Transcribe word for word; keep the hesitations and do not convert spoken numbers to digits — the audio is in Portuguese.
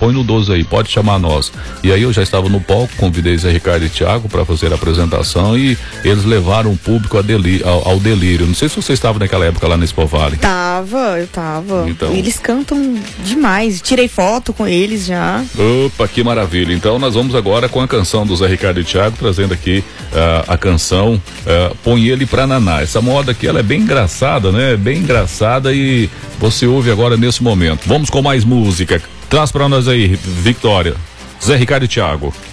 põe no doze aí, pode chamar nós. E aí eu já estava no palco, convidei Zé Ricardo e Thiago para fazer a apresentação e eles levaram o público a deli- ao, ao delírio. Não sei se você estava naquela época lá na Expo Vale. Tava, eu tava. Então... Eles cantam demais. Tirei foto com eles já. Opa, que maravilha. Então nós vamos agora com a canção do Zé Ricardo e Thiago, trazendo aqui uh, a canção uh, Põe Ele Pra Naná. Essa moda aqui, ela é bem engraçada, né? Bem engraçada e você ouve agora nesse momento. Vamos com mais música. Traz pra nós aí, Victória. Zé Ricardo e Thiago.